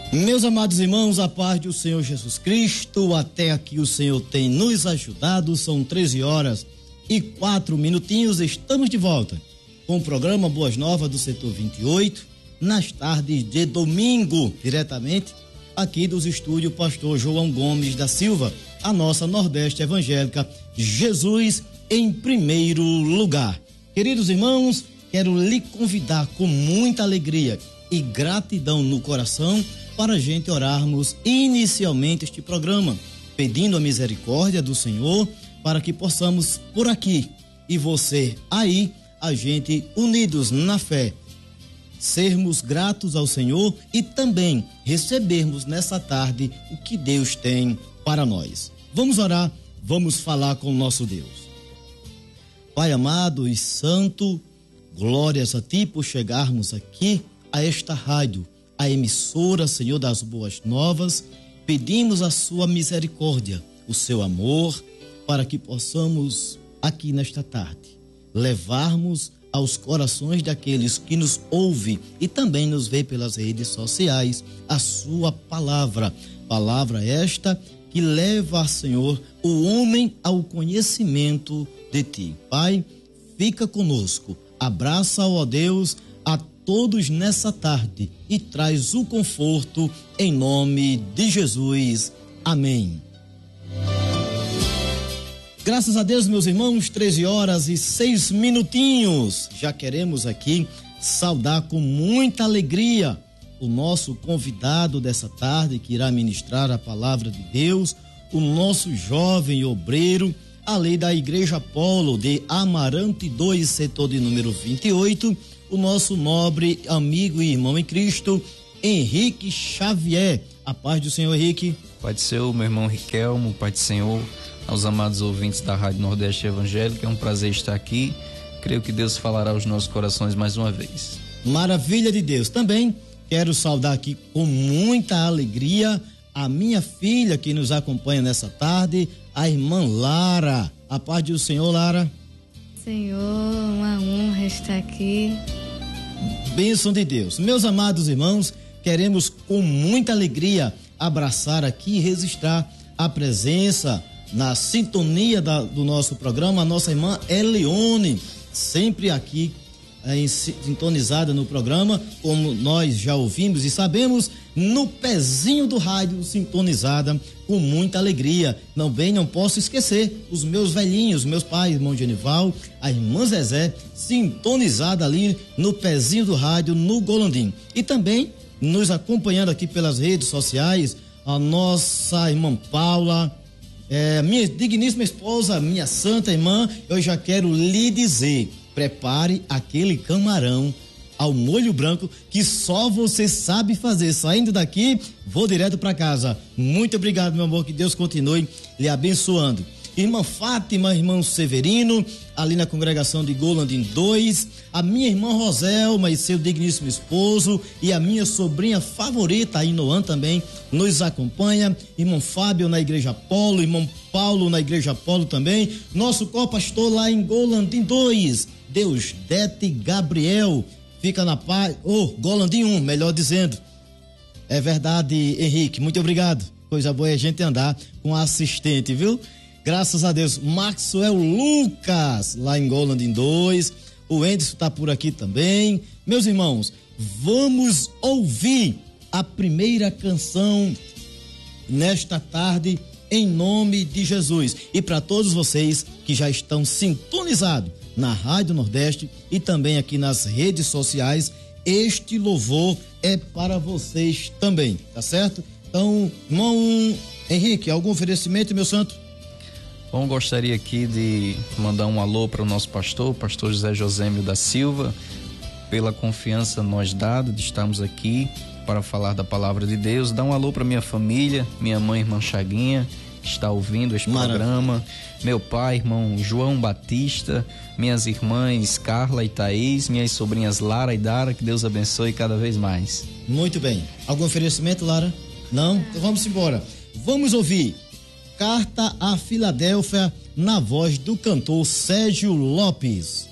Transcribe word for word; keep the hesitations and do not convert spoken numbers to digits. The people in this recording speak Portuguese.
Meus amados irmãos, a paz do Senhor Jesus Cristo, até aqui o Senhor tem nos ajudado, são treze horas e quatro minutinhos, estamos de volta com o programa Boas Novas do Setor vinte e oito, nas tardes de domingo, diretamente aqui dos estúdios Pastor João Gomes da Silva, a nossa Nordeste Evangélica, Jesus em primeiro lugar. Queridos irmãos, quero lhe convidar com muita alegria e gratidão no coração para a gente orarmos inicialmente este programa, pedindo a misericórdia do Senhor para que possamos por aqui e você aí, a gente unidos na fé, sermos gratos ao Senhor e também recebermos nessa tarde o que Deus tem para nós. Vamos orar, vamos falar com o nosso Deus. Pai amado e santo, glórias a Ti por chegarmos aqui a esta rádio, a emissora, Senhor das Boas Novas. Pedimos a sua misericórdia, o seu amor, para que possamos aqui nesta tarde levarmos aos corações daqueles que nos ouvem e também nos vê pelas redes sociais a sua palavra, palavra esta que leva, Senhor, o homem ao conhecimento de Ti. Pai, fica conosco, abraça, ó Deus, a todos nessa tarde e traz o conforto em nome de Jesus. Amém. Graças a Deus, meus irmãos, treze horas e seis minutinhos. Já queremos aqui saudar com muita alegria o nosso convidado dessa tarde que irá ministrar a palavra de Deus, o nosso jovem obreiro, ali da Igreja Apolo de Amarante dois, setor de número vinte e oito, o nosso nobre amigo e irmão em Cristo, Henrique Xavier. A paz do Senhor, Henrique. Pai do Senhor, meu irmão Riquelmo, Pai do Senhor, aos amados ouvintes da Rádio Nordeste Evangélica, é um prazer estar aqui. Creio que Deus falará aos nossos corações mais uma vez. Maravilha de Deus. Também quero saudar aqui com muita alegria a minha filha que nos acompanha nessa tarde, a irmã Lara. A paz do Senhor, Lara. Senhor, uma honra estar aqui. Bênção de Deus. Meus amados irmãos, queremos com muita alegria abraçar aqui e registrar a presença na sintonia da, do nosso programa, a nossa irmã Elione, sempre aqui é, sintonizada no programa, como nós já ouvimos e sabemos, no pezinho do rádio, sintonizada com muita alegria. Também não posso esquecer os meus velhinhos, meus pais, irmão Genival, a irmã Zezé, sintonizada ali no pezinho do rádio, no Golandim. E também nos acompanhando aqui pelas redes sociais, a nossa irmã Paula, é, minha digníssima esposa, minha santa irmã. Eu já quero lhe dizer, prepare aquele camarão ao molho branco que só você sabe fazer. Saindo daqui, vou direto para casa. Muito obrigado, meu amor, que Deus continue lhe abençoando. Irmã Fátima, irmão Severino, ali na congregação de Golandim dois, a minha irmã Roselma e seu digníssimo esposo e a minha sobrinha favorita, a Inoan, também nos acompanha, irmão Fábio na Igreja Apolo, irmão Paulo na Igreja Apolo também, nosso co-pastor lá em Golandim dois, Deusdete Gabriel, fica na paz, oh, Golandim um, melhor dizendo. É verdade, Henrique, muito obrigado. Coisa boa é a gente andar com a assistente, viu? Graças a Deus. Maxwell Lucas, lá em Golandim dois. O Enderson está por aqui também. Meus irmãos, vamos ouvir a primeira canção nesta tarde, em nome de Jesus. E para todos vocês que já estão sintonizados na Rádio Nordeste e também aqui nas redes sociais, este louvor é para vocês também, tá certo? Então, irmão Henrique, algum oferecimento, meu santo? Bom, gostaria aqui de mandar um alô para o nosso pastor, pastor José Josêmio da Silva, pela confiança nós dada de estarmos aqui para falar da palavra de Deus. Dá um alô para minha família, minha mãe, irmã Chaguinha, que está ouvindo este Maravilha. programa, meu pai, irmão João Batista, minhas irmãs Carla e Thaís, minhas sobrinhas Lara e Dara, que Deus abençoe cada vez mais. Muito bem. Algum oferecimento, Lara? Não? Então vamos embora. Vamos ouvir Carta à Filadélfia, na voz do cantor Sérgio Lopes.